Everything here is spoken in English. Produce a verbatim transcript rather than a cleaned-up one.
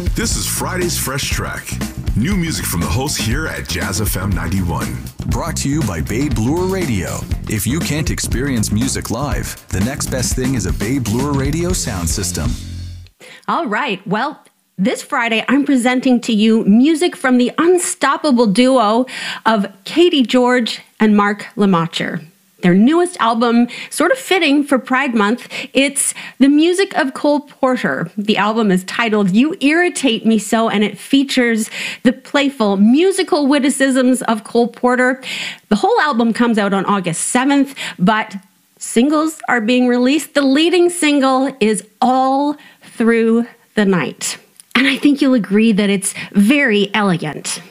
This is Friday's Fresh Track. New music from the hosts here at Jazz F M ninety-one. Brought to you by Bay Bloor Radio. If you can't experience music live, the next best thing is a Bay Bloor Radio sound system. All right. Well, this Friday, I'm presenting to you music from the unstoppable duo of Katie George and Mark Lemacher. Their newest album, sort of fitting for Pride Month, it's the music of Cole Porter. The album is titled You Irritate Me So, and it features the playful musical witticisms of Cole Porter. The whole album comes out on August seventh, but singles are being released. The leading single is All Through the Night. And I think you'll agree that it's very elegant.